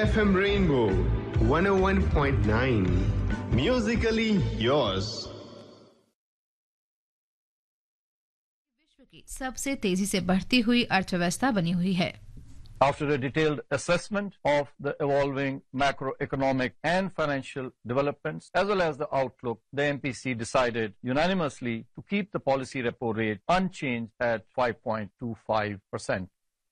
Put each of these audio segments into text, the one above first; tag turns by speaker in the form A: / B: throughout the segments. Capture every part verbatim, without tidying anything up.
A: F M Rainbow one oh one point nine. Musically yours.
B: विश्व की सबसे तेजी से बढ़ती हुई अर्थव्यवस्था बनी हुई है।
C: After a detailed assessment of the evolving macroeconomic and financial developments, as well as the outlook, the M P C decided unanimously to keep the policy repo rate unchanged at five point two five percent.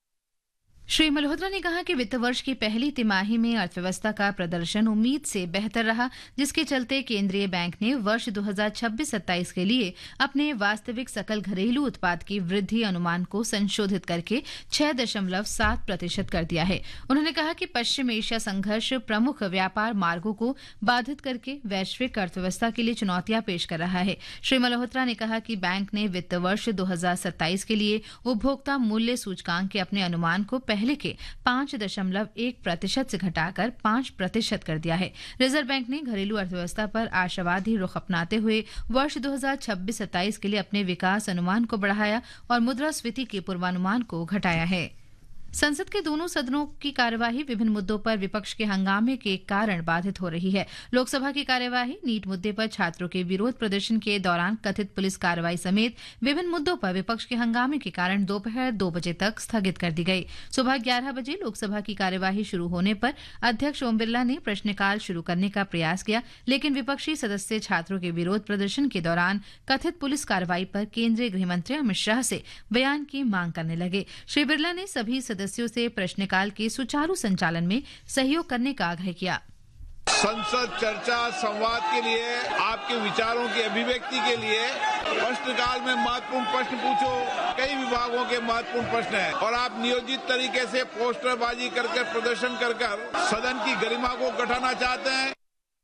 B: Shri Malhotra ने कहा कि वित्त वर्ष की पहली तिमाही में अर्थव्यवस्था का प्रदर्शन उम्मीद से बेहतर रहा, जिसके चलते केंद्रीय बैंक ने वर्ष दो हज़ार छब्बीस सत्ताईस के लिए अपने वास्तविक सकल घरेलू उत्पाद की वृद्धि अनुमान को संशोधित करके छह दशमलव सात प्रतिशत कर दिया है। उन्होंने कहा कि पश्चिम एशिया संघर्ष प्रमुख व्यापार मार्गों को बाधित करके वैश्विक अर्थव्यवस्था के लिए चुनौतियां पेश कर रहा है। श्री मल्होत्रा ने कहा कि बैंक ने वित्त वर्ष दो हज़ार सत्ताईस के लिए उपभोक्ता मूल्य सूचकांक के अपने अनुमान को पहले के पांच दशमलव एक प्रतिशत से घटाकर पांच प्रतिशत कर दिया है। रिजर्व बैंक ने घरेलू अर्थव्यवस्था पर आशावादी रुख अपनाते हुए वर्ष दो हज़ार छब्बीस सत्ताईस के लिए अपने विकास अनुमान को बढ़ाया और मुद्रास्फीति के पूर्वानुमान को घटाया है। संसद के दोनों सदनों की कार्यवाही विभिन्न मुद्दों पर विपक्ष के हंगामे के कारण बाधित हो रही है। लोकसभा की कार्यवाही नीट मुद्दे पर छात्रों के विरोध प्रदर्शन के दौरान कथित पुलिस कार्रवाई समेत विभिन्न मुद्दों पर विपक्ष के हंगामे के कारण दोपहर दो बजे तक स्थगित कर दी गई। सुबह ग्यारह बजे लोकसभा की कार्यवाही शुरू होने पर अध्यक्ष ओम बिरला ने प्रश्नकाल शुरू करने का प्रयास किया, लेकिन विपक्षी सदस्य छात्रों के विरोध प्रदर्शन के दौरान कथित पुलिस कार्रवाई पर केंद्रीय गृहमंत्री अमित शाह से बयान की मांग करने लगे। श्री बिरला ने सभी सदस्यों से प्रश्नकाल के सुचारू संचालन में सहयोग करने का आग्रह किया।
D: संसद चर्चा संवाद के लिए, आपके विचारों की अभिव्यक्ति के लिए प्रश्नकाल में महत्वपूर्ण प्रश्न पूछो। कई विभागों के महत्वपूर्ण प्रश्न हैं और आप नियोजित तरीके से पोस्टरबाजी करके प्रदर्शन कर कर सदन की गरिमा को घटाना चाहते हैं।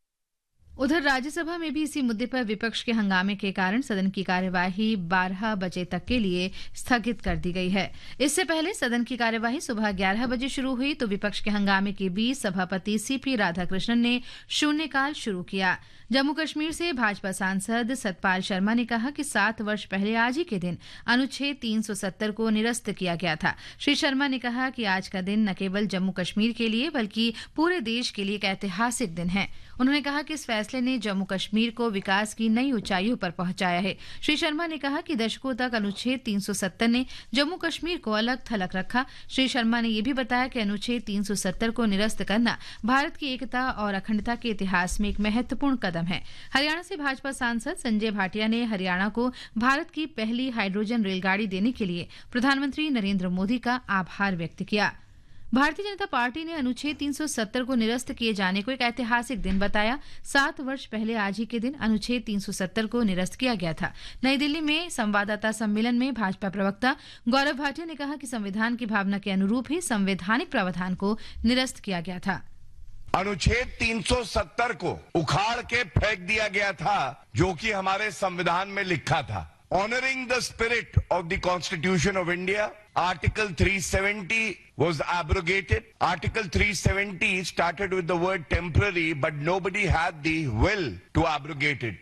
B: उधर राज्यसभा में भी इसी मुद्दे पर विपक्ष के हंगामे के कारण सदन की कार्यवाही बारह बजे तक के लिए स्थगित कर दी गई है। इससे पहले सदन की कार्यवाही सुबह ग्यारह बजे शुरू हुई तो विपक्ष के हंगामे के बीच सभापति सीपी राधाकृष्णन ने शून्यकाल शुरू किया। जम्मू कश्मीर से भाजपा सांसद सतपाल शर्मा ने कहा कि सात वर्ष पहले आज ही के दिन अनुच्छेद तीन सौ सत्तर को निरस्त किया गया था। श्री शर्मा ने कहा कि आज का दिन न केवल जम्मू कश्मीर के लिए बल्कि पूरे देश के लिए एक ऐतिहासिक दिन है। उन्होंने कहा कि इस फैसले ने जम्मू कश्मीर को विकास की नई ऊंचाइयों पर पहुंचाया है। श्री शर्मा ने कहा कि दशकों तक अनुच्छेद तीन सौ सत्तर ने जम्मू कश्मीर को अलग थलग रखा। श्री शर्मा ने यह भी बताया कि अनुच्छेद तीन सौ सत्तर को निरस्त करना भारत की एकता और अखंडता के इतिहास में एक महत्वपूर्ण कदम है। हरियाणा से भाजपा सांसद संजय भाटिया ने हरियाणा को भारत की पहली हाइड्रोजन रेलगाड़ी देने के लिए प्रधानमंत्री नरेंद्र मोदी का आभार व्यक्त किया। भारतीय जनता पार्टी ने अनुच्छेद तीन सौ सत्तर को निरस्त किए जाने को एक ऐतिहासिक दिन बताया। सात वर्ष पहले आज ही के दिन अनुच्छेद तीन सौ सत्तर को निरस्त किया गया था। नई दिल्ली में संवाददाता सम्मेलन में भाजपा प्रवक्ता गौरव भाटिया ने कहा कि संविधान की भावना के अनुरूप ही संवैधानिक प्रावधान को निरस्त किया गया था।
E: अनुच्छेद तीन सौ सत्तर को उखाड़ के फेंक दिया गया था, जो कि हमारे संविधान में लिखा था। Honoring the spirit of the Constitution of India, Article three seventy was abrogated. Article three seventy started with the word temporary, but nobody had the will to abrogate it.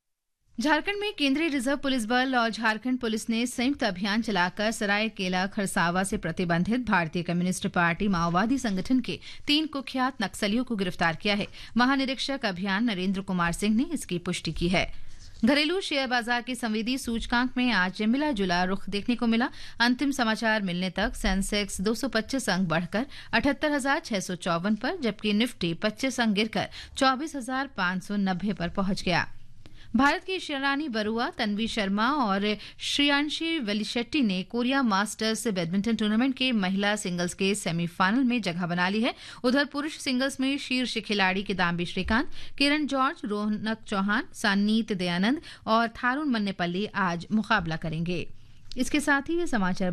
B: Jharkhand में केंद्रीय रिजर्व पुलिस बल और Jharkhand police ने संयुक्त अभियान चलाकर सरायकेला खरसावा से प्रतिबंधित भारतीय कम्युनिस्ट पार्टी माओवादी संगठन के तीन कुख्यात नक्सलियों को गिरफ्तार किया है। महानिरीक्षक अभियान नरेंद्र कुमार सिंह ने इसकी पुष्टि की है। घरेलू शेयर बाजार के संवेदी सूचकांक में आज मिला जुला रुख देखने को मिला। अंतिम समाचार मिलने तक सेंसेक्स दो सौ पच्चीस अंक बढ़कर अठहत्तर हजार छह सौ चौवन पर, जबकि निफ्टी पच्चीस अंक गिरकर चौबीस हजार पांच सौ नब्बे पर पहुंच गया। भारत की शिरानी बरुआ, तन्वी शर्मा और श्रेयांशी वेलिशेट्टी ने कोरिया मास्टर्स बैडमिंटन टूर्नामेंट के महिला सिंगल्स के सेमीफाइनल में जगह बना ली है। उधर पुरुष सिंगल्स में शीर्ष खिलाड़ी किदाम्बी श्रीकांत, किरण जॉर्ज, रोहनक चौहान, सानीत दयानंद और थारुण मन्नेपल्ली आज मुकाबला करेंगे। इसके साथ ही ये समाचार